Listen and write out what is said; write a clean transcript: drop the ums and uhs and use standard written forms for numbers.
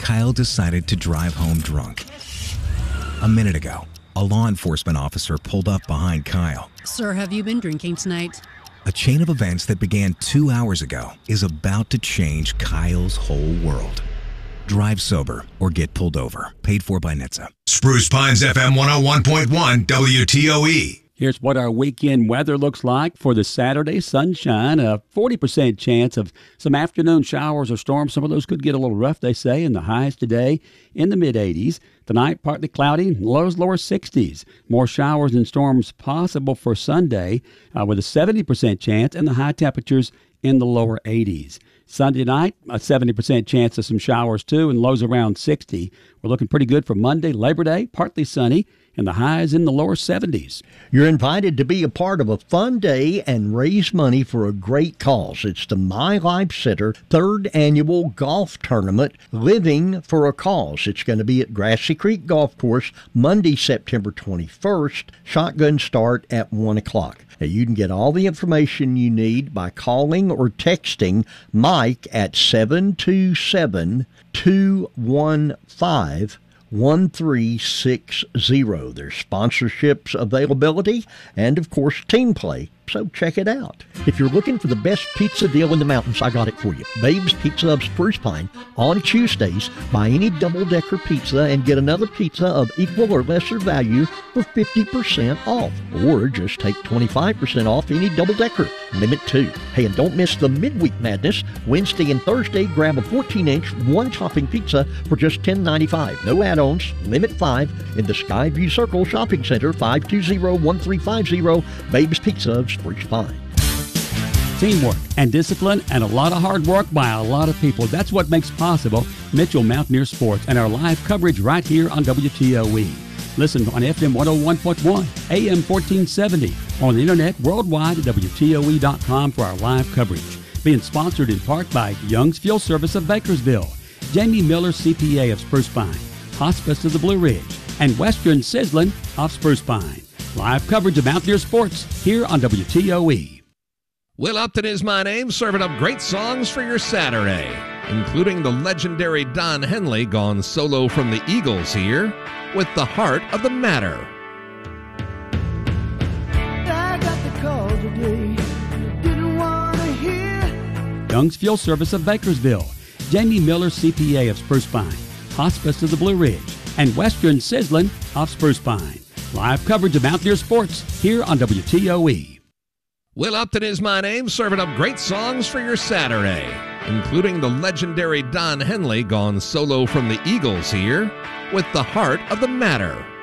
Kyle decided to drive home drunk. A minute ago, a law enforcement officer pulled up behind Kyle. Sir, have you been drinking tonight? A chain of events that began 2 hours ago is about to change Kyle's whole world. Drive sober or get pulled over. Paid for by NHTSA. Spruce Pines FM 101.1 WTOE. Here's what our weekend weather looks like for the Saturday. Sunshine, a 40% chance of some afternoon showers or storms. Some of those could get a little rough, they say, and the highs today in the mid-80s. Tonight, partly cloudy, lows lower 60s. More showers and storms possible for Sunday with a 70% chance and the high temperatures in the lower 80s. Sunday night, a 70% chance of some showers too and lows around 60. We're looking pretty good for Monday, Labor Day, partly sunny, and the highs in the lower 70s. You're invited to be a part of a fun day and raise money for a great cause. It's the My Life Center 3rd Annual Golf Tournament, Living for a Cause. It's going to be at Grassy Creek Golf Course Monday, September 21st. Shotgun start at 1 o'clock. Now, you can get all the information you need by calling or texting Mike at 727-215-1360. There's sponsorships availability and, of course, team play. So check it out. If you're looking for the best pizza deal in the mountains, I got it for you. Babe's Pizza of Spruce Pine. On Tuesdays, buy any double-decker pizza and get another pizza of equal or lesser value for 50% off. Or just take 25% off any double-decker. Limit 2. Hey, and don't miss the Midweek Madness. Wednesday and Thursday, grab a 14-inch, one-topping pizza for just $10.95. No add-ons. Limit 5 in the Skyview Circle Shopping Center, 520-1350. Babe's Pizza of Spruce Pine. Teamwork and discipline and a lot of hard work by a lot of people. That's what makes possible Mitchell Mountaineer Sports and our live coverage right here on WTOE. Listen on FM 101.1, AM 1470, on the internet worldwide at WTOE.com for our live coverage. Being sponsored in part by Young's Fuel Service of Bakersville, Jamie Miller CPA of Spruce Pine, Hospice of the Blue Ridge, and Western Sizzlin of Spruce Pine. Live coverage of Mountaineer Sports here on WTOE. Will Upton is my name, serving up great songs for your Saturday, including the legendary Don Henley gone solo from the Eagles here with The Heart of the Matter. I got the call today, didn't want to hear. Young's Fuel Service of Bakersville, Jamie Miller CPA of Spruce Pine, Hospice of the Blue Ridge, and Western Sizzlin of Spruce Pine. Live coverage of Mountaineer Sports here on WTOE. Will Upton is my name, serving up great songs for your Saturday, including the legendary Don Henley gone solo from the Eagles here with The Heart of the Matter.